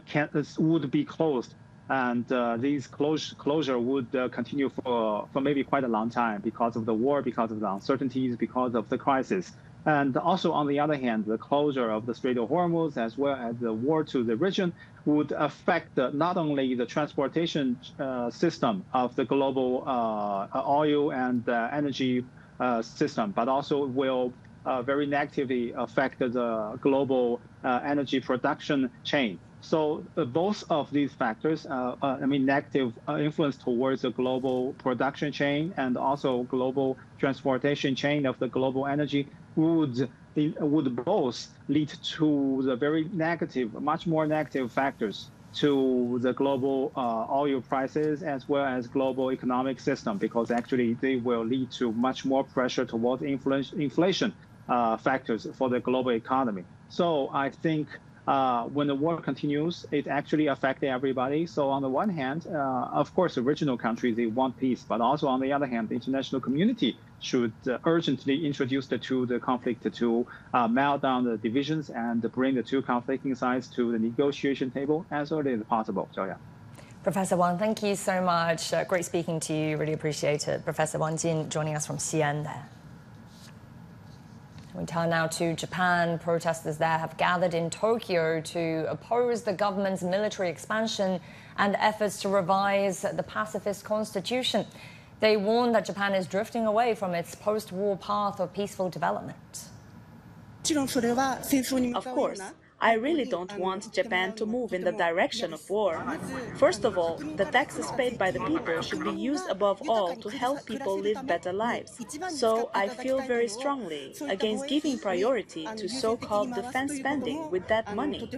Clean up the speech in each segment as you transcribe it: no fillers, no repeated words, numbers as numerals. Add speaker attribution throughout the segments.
Speaker 1: would be closed, and these closure would continue for maybe quite a long time because of the war, because of the uncertainties, because of the crisis. And also, on the other hand, the closure of the Strait of Hormuz, as well as the war to the region, would affect not only the transportation system of the global oil and energy system, but also will very negatively affect the global energy production chain. So both of these factors, negative influence towards the global production chain and also global transportation chain of the global energy would both lead to the very negative, much more negative factors to the global oil prices as well as global economic system, because actually they will lead to much more pressure towards inflation factors for the global economy. So I think when the war continues, it actually affects everybody. So on the one hand, of course, the regional countries, they want peace. But also on the other hand, the international community should urgently introduce the conflict to melt down the divisions and bring the two conflicting sides to the negotiation table as early as possible. So, yeah.
Speaker 2: Professor Wang, thank you so much. Great speaking to you. Really appreciate it. Professor Wang Jin joining us from Xi'an there. We turn now to Japan. Protesters there have gathered in Tokyo to oppose the government's military expansion and efforts to revise the pacifist constitution. They warn that Japan is drifting away from its post-war path of peaceful development.
Speaker 3: Of course, I really don't want Japan to move in the direction of war. First of all, the taxes paid by the people should be used above all to help people live better lives. So I feel very strongly against giving priority to so-called defense spending with that money.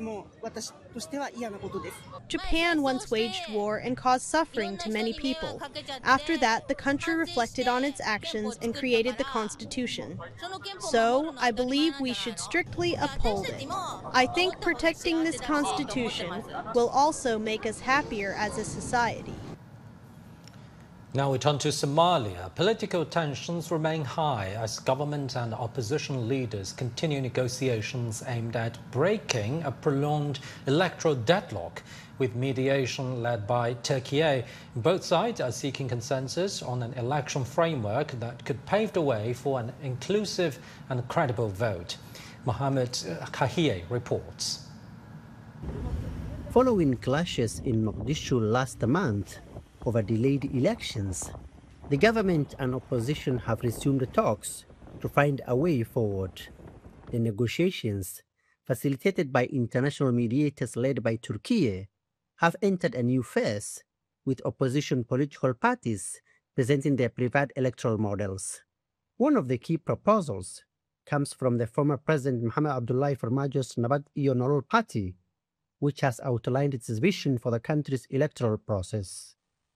Speaker 4: Japan once waged war and caused suffering to many people. After that, the country reflected on its actions and created the constitution. So I believe we should strictly uphold it. I think protecting this constitution will also make us happier as a society.
Speaker 5: Now we turn to Somalia. Political tensions remain high as government and opposition leaders continue negotiations aimed at breaking a prolonged electoral deadlock, with mediation led by Turkey. Both sides are seeking consensus on an election framework that could pave the way for an inclusive and credible vote. Mohamed Kahie reports.
Speaker 6: Following clashes in Mogadishu last month over delayed elections, the government and opposition have resumed talks to find a way forward. The negotiations, facilitated by international mediators led by Turkey, have entered a new phase, with opposition political parties presenting their preferred electoral models. One of the key proposals comes from the former President Mohamed Abdullahi Farmajo's Nabad iyo Nolol party, which has outlined its vision for the country's electoral process.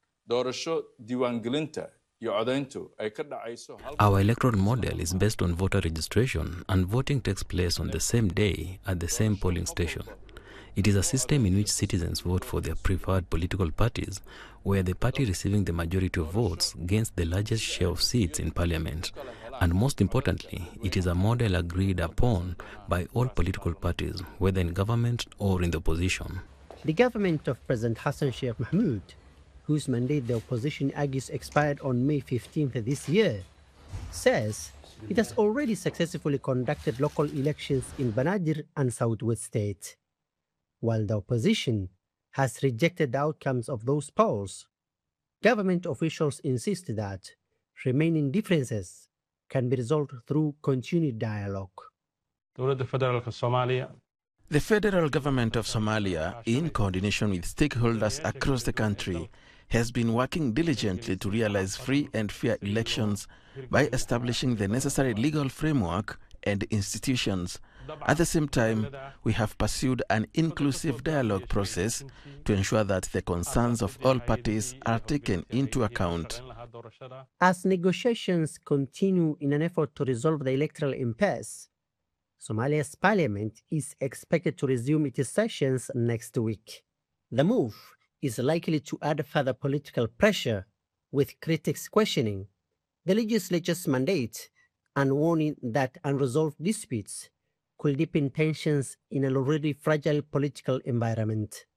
Speaker 7: Our electoral model is based on voter registration, and voting takes place on the same day at the same polling station. It is a system in which citizens vote for their preferred political parties, where the party receiving the majority of votes gains the largest share of seats in parliament. And most importantly, it is a model agreed upon by all political parties, whether in government or in the opposition.
Speaker 6: The government of President Hassan Sheikh Mahmoud, whose mandate the opposition argues expired on May 15th this year, says it has already successfully conducted local elections in Banaadir and Southwest State. While the opposition has rejected the outcomes of those polls, government officials insist that remaining differences can be resolved through continued dialogue.
Speaker 8: The federal government of Somalia, in coordination with stakeholders across the country, has been working diligently to realize free and fair elections by establishing the necessary legal framework and institutions. At the same time, we have pursued an inclusive dialogue process to ensure that the concerns of all parties are taken into account.
Speaker 6: As negotiations continue in an effort to resolve the electoral impasse, Somalia's parliament is expected to resume its sessions next week. The move is likely to add further political pressure, with critics questioning the legislature's mandate and warning that unresolved disputes could deepen tensions in an already fragile political environment.